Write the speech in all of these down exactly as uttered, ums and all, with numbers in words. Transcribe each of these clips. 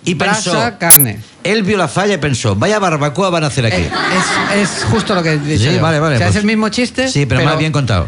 y pensó... Brasa, carne. Él vio la falla y pensó, vaya barbacoa van a hacer aquí. Eh, es, es justo lo que he dicho Sí, yo. vale, vale, O sea, pues- es el mismo chiste, Sí, pero, más bien contado.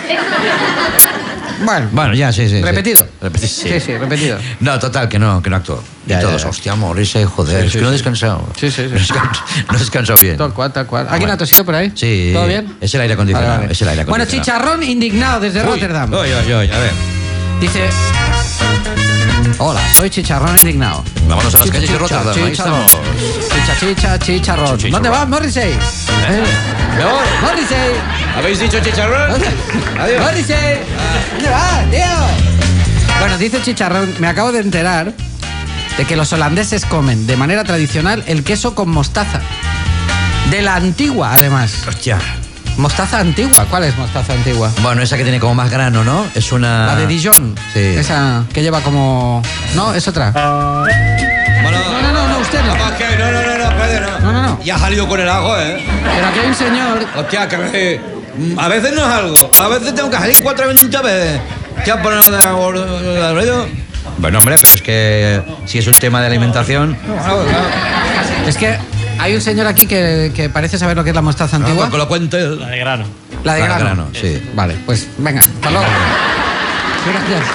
Bueno, Bueno, ya, sí, sí. repetido. Sí, Repeti- sí. Sí, sí, repetido. No, total, que no, que no actuó. Ya, y todos, ya, ya. hostia, Morrissey, joder, Sí, es sí, que no he sí. descansado. Sí, sí, sí. No he descansado, no he descansado bien. Tal cual, tal cual. ¿Alguien Bueno. ha tosido por ahí? Sí. ¿Todo bien? Es el aire acondicionado, Vale, vale. es el aire Bueno, acondicionado. Chicharrón indignado desde Uy, Rotterdam. Uy, uy, uy, a ver. Dice... Hola, soy Chicharrón indignado. Vámonos a las calles de Chicha, Rotterdam, ahí chicharrón. estamos. Chicha, chicha, chicharrón. Chicharrón. ¿Dónde vas, Morrissey? ¿Eh? ¿No? Morrissey. ¿Habéis dicho chicharrón? Adiós. Morrissey. ¿Dónde vas, tío? Bueno, dice Chicharrón, me acabo de enterar de que los holandeses comen de manera tradicional el queso con mostaza. De la antigua, además. Hostia. Mostaza antigua. ¿Cuál es mostaza antigua? Bueno, esa que tiene como más grano, ¿no? Es una... La de Dijon. Sí. Esa que lleva como... No, es otra. Bueno, No, no, no, no, usted no. No, no, no, no, no, espérate, no. No, no, no. Ya ha salido con el ajo, ¿eh? Pero aquí hay un señor... Hostia, que me... A veces no es algo. A veces tengo que salir cuatro veinte veces. ¿Qué poner de ruido? Bueno, hombre, pero es que si es un tema de alimentación... Es que hay un señor aquí que, que parece saber lo que es la mostaza antigua. Ah, que lo cuente. La de grano. La de La de grano. grano, sí. Vale, pues venga, hasta luego. Gracias.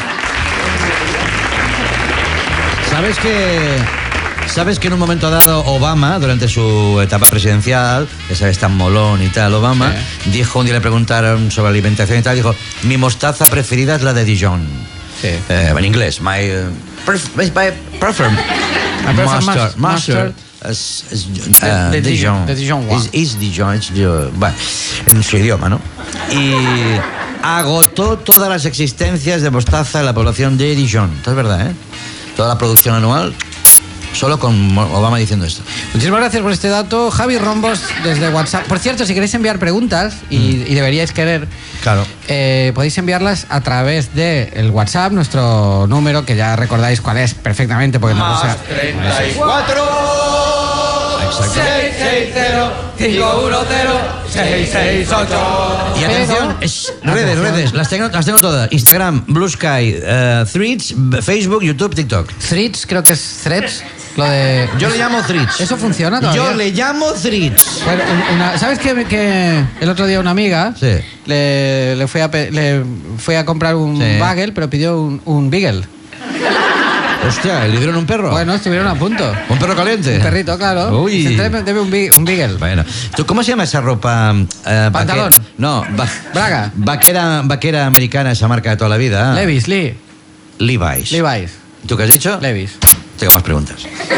¿Sabes que... ¿Sabes que en un momento dado Obama, durante su etapa presidencial, que sabes tan molón y tal, Obama, Sí. dijo, un día le preguntaron sobre alimentación y tal, dijo, mi mostaza preferida es la de Dijon. Sí. Eh, en inglés, my, uh, pref my prefer I prefer mustard, mus- mustard, mustard. is- is, De- uh, de Dijon. Dijon, de Dijon, wow. Is, is Dijon, it's Dijon. Bueno, en su idioma, ¿no? Y agotó todas las existencias de mostaza en la población de Dijon. Esto es verdad, ¿eh? Toda la producción anual, solo con Obama diciendo esto. Muchísimas gracias por este dato. Javi Rombos desde WhatsApp. Por cierto, si queréis enviar preguntas, y, Mm. y deberíais querer, Claro. eh, podéis enviarlas a través del WhatsApp, nuestro número, que ya recordáis cuál es perfectamente, porque no lo sé. treinta y cuatro. Exacto. seis seis cero, cinco uno cero, seis seis ocho. Y atención, es- redes, redes, las tengo, las tengo todas. Instagram, Blue Sky, eh, Threads, B- Facebook, YouTube, TikTok. Threads, creo que es Threads. Lo de... Yo le llamo Threads. ¿Eso funciona todavía? Yo le llamo Threads. Bueno, un- una- ¿sabes que, que el otro día una amiga Sí. le, le, fui a, pe- le fui a comprar un Sí. bagel, pero pidió un, un beagle? Hostia, ¿le dieron un perro? Bueno, estuvieron a punto. ¿Un perro caliente? Un perrito, claro. Uy. Dice, "Deme- deme un, bi- un beagle". Bueno, ¿tú cómo se llama esa ropa? eh, Pantalón. vaque- No, va- Braga. Vaquera, vaquera americana, esa marca de toda la vida. Levi's, Lee. Levi's. Levi's. ¿Tú qué has dicho? Levi's. Tengo más preguntas.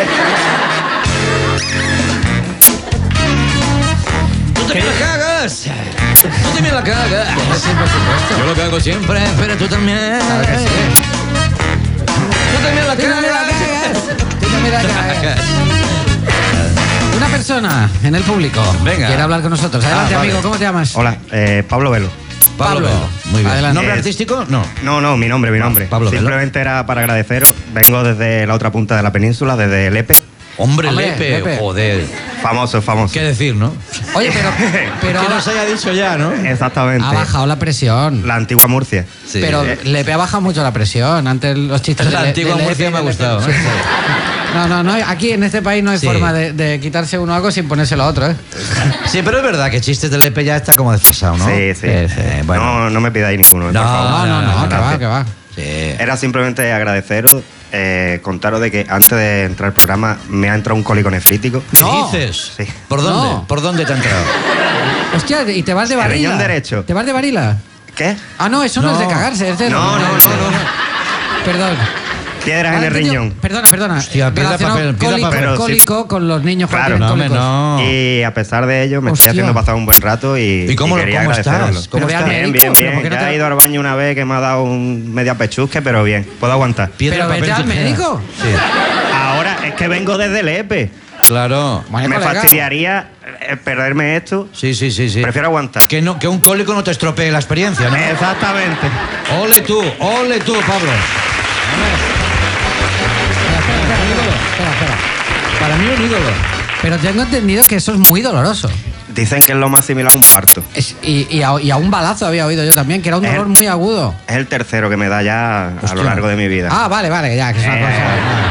¡Tú también la cagas! ¡Tú también la cagas! Sí, por supuesto. Yo lo cago siempre, pero tú también. Claro que sí. Tú también la Tú también la cagas. cagas. Tú también la cagas. Una persona en el público Venga. quiere hablar con nosotros. Adelante, Ah, vale. amigo, ¿cómo te llamas? Hola, eh, Pablo Velo. Pablo Pablo. Velo. Muy bien. Adelante. ¿Nombre Eh, artístico? No. No, no, mi nombre, mi nombre. Pablo Velo. Simplemente era para agradeceros. Vengo desde la otra punta de la península, desde Lepe. Hombre, Hombre, Lepe, Lepe. joder. Famoso, famoso. ¿Qué decir, no? Oye, pero, pero que nos haya dicho ya, ¿no? Exactamente. ha bajado la presión. La antigua Murcia. Sí. Pero Lepe ha bajado mucho la presión. Antes los chistes de La Le- antigua de Lepe Murcia y me ha de Lepe. gustado, Sí, ¿eh? sí. No, no, no. hay- Aquí en este país no hay Sí. forma de, de quitarse uno algo sin ponérselo a otro, ¿eh? Sí, pero es verdad que chistes de Lepe ya está como desfasado, ¿no? Sí, sí. Eh, bueno. No, no me pidáis ninguno. por No, favor. No, no, no, que va, Gracias. que va. Sí. Era simplemente agradeceros, eh, contaros de que antes de entrar al programa me ha entrado un cólico nefrítico. ¿Qué No. dices? Sí. ¿Por dónde? No. ¿Por dónde te ha entrado? Hostia, y te vas de El varila. riñón derecho. ¿Te vas de varila? ¿Qué? Ah, no, eso no, No. es de cagarse, es de... No, no, no, no, Perdón. Piedras Ah, en el entendido. riñón. Perdona, perdona. Hostia, piedra, Relacionado papel, piedra, cólico, papel. Pero sí. cólico con los niños Claro. cuando No, tienen hombre, cólicos. no. Y a pesar de ello, me Hostia. estoy haciendo pasar un buen rato y, ¿Y cómo, y quería cómo estás? agradeceroslo. ¿Cómo Pero ve al estás? Bien, médico, bien, pero ¿por bien. qué no Ya te- he ido al baño una vez que me ha dado un media pechusque, pero bien, puedo aguantar. Piedra, Pero papel, vete al tijera. médico. Sí. Ahora es que vengo desde Lepe. Claro. Vale, me colega. fastidiaría eh, perderme esto. Sí, sí, sí, sí. Prefiero aguantar. Que, no, que un cólico no te estropee la experiencia, ¿no? Exactamente. Ole tú, ole tú, Pablo. Espera, espera, espera, ídolo. Espera, espera. Para mí un ídolo. Pero tengo entendido que eso es muy doloroso. Dicen que es lo más similar a un parto. Es- y, y a, y a un balazo había oído yo también, que era un Eh. dolor muy agudo. Es el tercero que me da ya a Hostia. lo largo de mi vida. Ah, vale, vale, ya, que es una Eh. cosa...